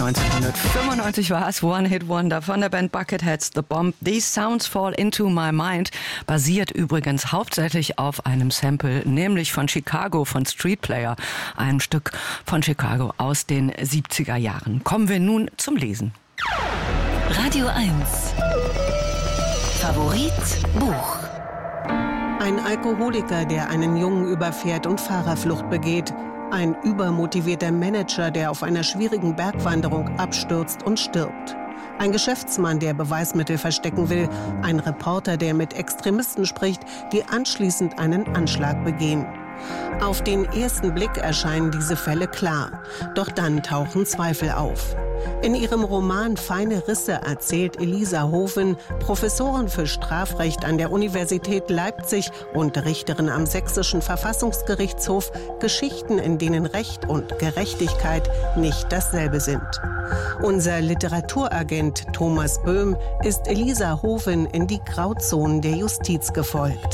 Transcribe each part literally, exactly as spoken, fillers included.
neunzehnhundertfünfundneunzig war es One-Hit-Wonder von der Band Bucketheads, The Bomb. These Sounds Fall Into My Mind basiert übrigens hauptsächlich auf einem Sample, nämlich von Chicago von Street Player, einem Stück von Chicago aus den siebziger Jahren. Kommen wir nun zum Lesen. Radio eins. Favorit Buch. Ein Alkoholiker, der einen Jungen überfährt und Fahrerflucht begeht. Ein übermotivierter Manager, der auf einer schwierigen Bergwanderung abstürzt und stirbt. Ein Geschäftsmann, der Beweismittel verstecken will. Ein Reporter, der mit Extremisten spricht, die anschließend einen Anschlag begehen. Auf den ersten Blick erscheinen diese Fälle klar. Doch dann tauchen Zweifel auf. In ihrem Roman Feine Risse erzählt Elisa Hoven, Professorin für Strafrecht an der Universität Leipzig und Richterin am Sächsischen Verfassungsgerichtshof, Geschichten, in denen Recht und Gerechtigkeit nicht dasselbe sind. Unser Literaturagent Thomas Böhm ist Elisa Hoven in die Grauzonen der Justiz gefolgt.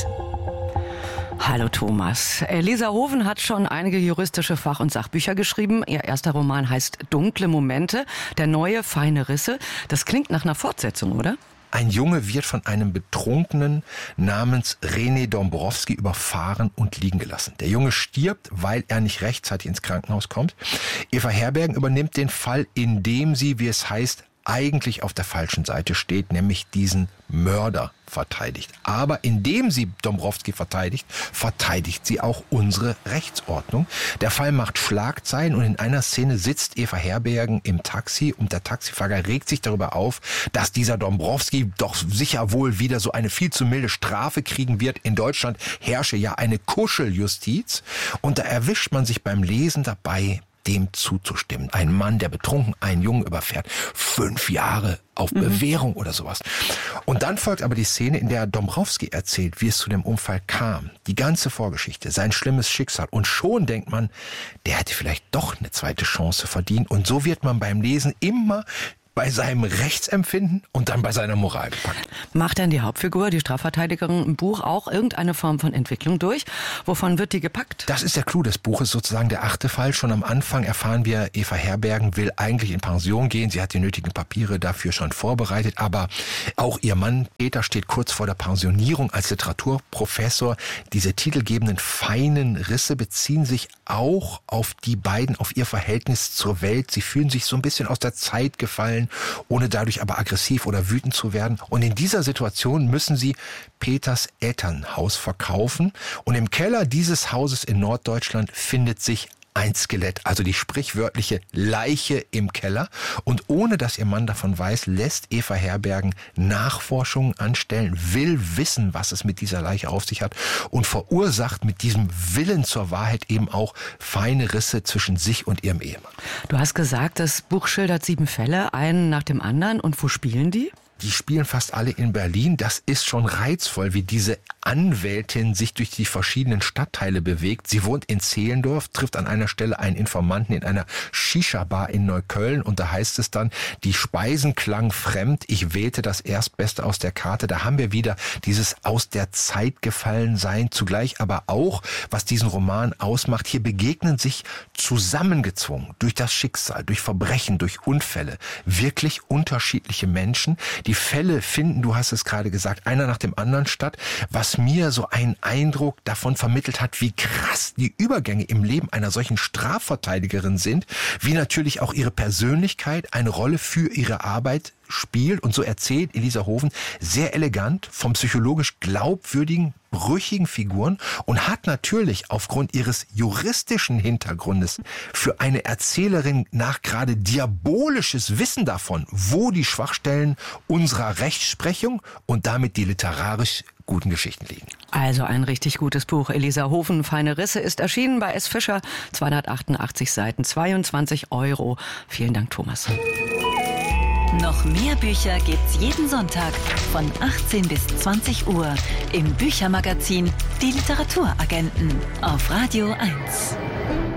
Hallo Thomas. Elisa Hoven hat schon einige juristische Fach- und Sachbücher geschrieben. Ihr erster Roman heißt Dunkle Momente, der neue Feine Risse. Das klingt nach einer Fortsetzung, oder? Ein Junge wird von einem Betrunkenen namens René Dombrowski überfahren und liegen gelassen. Der Junge stirbt, weil er nicht rechtzeitig ins Krankenhaus kommt. Eva Herbergen übernimmt den Fall, indem sie, wie es heißt, eigentlich auf der falschen Seite steht, nämlich diesen Mörder verteidigt. Aber indem sie Dombrowski verteidigt, verteidigt sie auch unsere Rechtsordnung. Der Fall macht Schlagzeilen und in einer Szene sitzt Eva Herbergen im Taxi und der Taxifahrer regt sich darüber auf, dass dieser Dombrowski doch sicher wohl wieder so eine viel zu milde Strafe kriegen wird. In Deutschland herrsche ja eine Kuscheljustiz und da erwischt man sich beim Lesen dabei, dem zuzustimmen. Ein Mann, der betrunken einen Jungen überfährt. Fünf Jahre auf mhm. Bewährung oder sowas. Und dann folgt aber die Szene, in der Dombrowski erzählt, wie es zu dem Unfall kam. Die ganze Vorgeschichte, sein schlimmes Schicksal. Und schon denkt man, der hätte vielleicht doch eine zweite Chance verdient. Und so wird man beim Lesen immer bei seinem Rechtsempfinden und dann bei seiner Moral gepackt. Macht denn die Hauptfigur, die Strafverteidigerin im Buch, auch irgendeine Form von Entwicklung durch? Wovon wird die gepackt? Das ist der Clou des Buches, sozusagen der achte Fall. Schon am Anfang erfahren wir, Eva Herbergen will eigentlich in Pension gehen. Sie hat die nötigen Papiere dafür schon vorbereitet. Aber auch ihr Mann Peter steht kurz vor der Pensionierung als Literaturprofessor. Diese titelgebenden feinen Risse beziehen sich auch auf die beiden, auf ihr Verhältnis zur Welt. Sie fühlen sich so ein bisschen aus der Zeit gefallen, ohne dadurch aber aggressiv oder wütend zu werden. Und in dieser Situation müssen sie Peters Elternhaus verkaufen. Und im Keller dieses Hauses in Norddeutschland findet sich ein Skelett, also die sprichwörtliche Leiche im Keller. Und ohne dass ihr Mann davon weiß, lässt Eva Herbergen Nachforschungen anstellen, will wissen, was es mit dieser Leiche auf sich hat und verursacht mit diesem Willen zur Wahrheit eben auch feine Risse zwischen sich und ihrem Ehemann. Du hast gesagt, das Buch schildert sieben Fälle, einen nach dem anderen. Und wo spielen die? Die spielen fast alle in Berlin. Das ist schon reizvoll, wie diese Anwältin sich durch die verschiedenen Stadtteile bewegt. Sie wohnt in Zehlendorf, trifft an einer Stelle einen Informanten in einer Shisha-Bar in Neukölln. Und da heißt es dann, die Speisen klangen fremd. Ich wählte das Erstbeste aus der Karte. Da haben wir wieder dieses aus der Zeit gefallen sein. Zugleich aber auch, was diesen Roman ausmacht. Hier begegnen sich zusammengezwungen durch das Schicksal, durch Verbrechen, durch Unfälle wirklich unterschiedliche Menschen. Die Fälle finden, du hast es gerade gesagt, einer nach dem anderen statt, was mir so einen Eindruck davon vermittelt hat, wie krass die Übergänge im Leben einer solchen Strafverteidigerin sind, wie natürlich auch ihre Persönlichkeit eine Rolle für ihre Arbeit spielt. Und so erzählt Elisa Hoven sehr elegant vom psychologisch glaubwürdigen, brüchigen Figuren und hat natürlich aufgrund ihres juristischen Hintergrundes für eine Erzählerin nach gerade diabolisches Wissen davon, wo die Schwachstellen unserer Rechtsprechung und damit die literarisch guten Geschichten liegen. Also ein richtig gutes Buch. Elisa Hoven, Feine Risse, ist erschienen bei S. Fischer, zweihundertachtundachtzig Seiten, zweiundzwanzig Euro. Vielen Dank, Thomas. Noch mehr Bücher gibt's jeden Sonntag von achtzehn bis zwanzig Uhr im Büchermagazin Die Literaturagenten auf Radio eins.